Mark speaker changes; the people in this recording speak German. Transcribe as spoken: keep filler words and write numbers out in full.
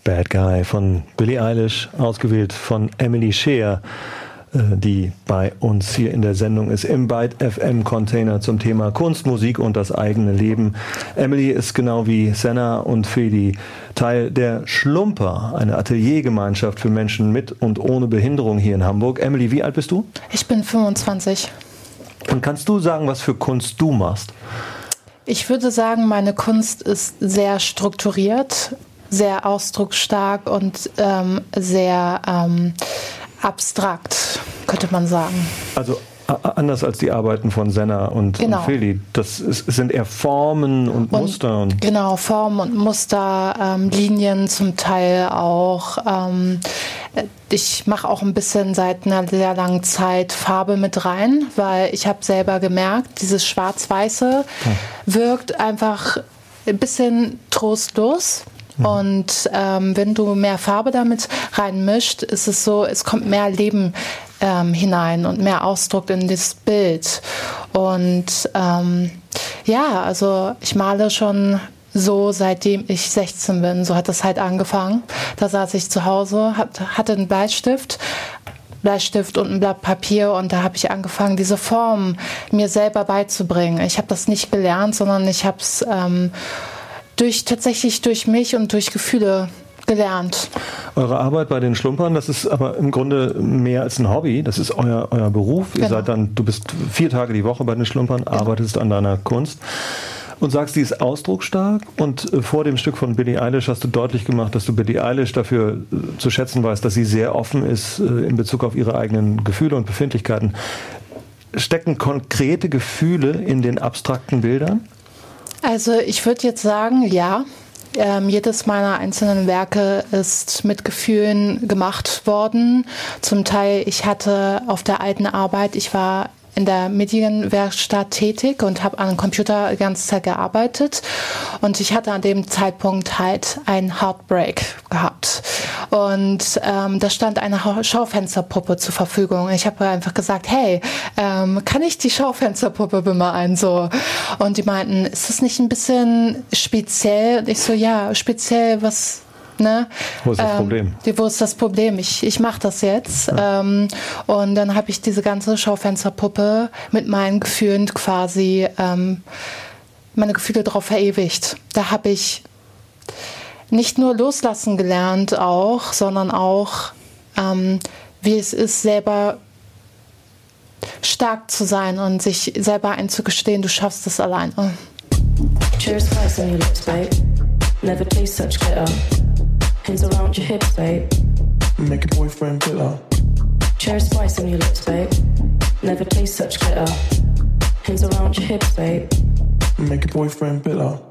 Speaker 1: Bad Guy von Billie Eilish, ausgewählt von Emily Scheer, die bei uns hier in der Sendung ist, im Byte F M Container zum Thema Kunst, Musik und das eigene Leben. Emily ist genau wie Senna und Feli Teil der Schlumper, eine Ateliergemeinschaft für Menschen mit und ohne Behinderung hier in Hamburg. Emily, wie alt bist du?
Speaker 2: Ich bin fünfundzwanzig.
Speaker 1: Und kannst du sagen, was für Kunst du machst?
Speaker 2: Ich würde sagen, meine Kunst ist sehr strukturiert, sehr ausdrucksstark und ähm, sehr ähm, abstrakt, könnte man sagen.
Speaker 1: Also anders als die Arbeiten von Senna und,
Speaker 2: genau.
Speaker 1: und Feli. Das ist, sind eher Formen und, und Muster. Und
Speaker 2: genau, Formen und Muster, ähm, Linien zum Teil auch. Ähm, ich mache auch ein bisschen seit einer sehr langen Zeit Farbe mit rein, weil ich habe selber gemerkt, dieses Schwarz-Weiße hm. wirkt einfach ein bisschen trostlos. Und ähm, wenn du mehr Farbe damit reinmischt, ist es so, es kommt mehr Leben ähm, hinein und mehr Ausdruck in das Bild. Und ähm, ja, also ich male schon so, seitdem ich sechzehn bin. So hat das halt angefangen. Da saß ich zu Hause, hat, hatte einen Bleistift. Bleistift und ein Blatt Papier und da habe ich angefangen, diese Form mir selber beizubringen. Ich habe das nicht gelernt, sondern ich habe es ähm, Durch, tatsächlich durch mich und durch Gefühle gelernt.
Speaker 1: Eure Arbeit bei den Schlumpern, das ist aber im Grunde mehr als ein Hobby, das ist euer, euer Beruf. Genau. Ihr seid dann, du bist vier Tage die Woche bei den Schlumpern, genau. arbeitest an deiner Kunst und sagst, die ist ausdrucksstark. Und vor dem Stück von Billie Eilish hast du deutlich gemacht, dass du Billie Eilish dafür zu schätzen weißt, dass sie sehr offen ist in Bezug auf ihre eigenen Gefühle und Befindlichkeiten. Stecken konkrete Gefühle in den abstrakten Bildern?
Speaker 2: Also ich würde jetzt sagen, ja. Ähm, jedes meiner einzelnen Werke ist mit Gefühlen gemacht worden. Zum Teil, ich hatte auf der alten Arbeit, ich war in der Medienwerkstatt tätig und habe an einem Computer die ganze Zeit gearbeitet. Und ich hatte an dem Zeitpunkt halt einen Heartbreak gehabt. Und ähm, da stand eine Schaufensterpuppe zur Verfügung. Ich habe einfach gesagt, hey, ähm, kann ich die Schaufensterpuppe bemalen? So. Und die meinten, ist das nicht ein bisschen speziell? Und ich so, ja, speziell, was... Ne?
Speaker 1: Wo ist das
Speaker 2: ähm,
Speaker 1: Problem?
Speaker 2: Wo ist das Problem? Ich, ich mache das jetzt. Ja. Ähm, und dann habe ich diese ganze Schaufensterpuppe mit meinen Gefühlen quasi, ähm, meine Gefühle drauf verewigt. Da habe ich nicht nur loslassen gelernt auch, sondern auch, ähm, wie es ist, selber stark zu sein und sich selber einzugestehen, du schaffst es allein. Oh.
Speaker 3: Cheers, spice on your lips, babe. Never taste such glitter. Hands around your hips, babe.
Speaker 4: Make your boyfriend bitter.
Speaker 3: Cherry spice on your lips, babe. Never taste such glitter. Hands around your hips, babe.
Speaker 4: Make your boyfriend bitter.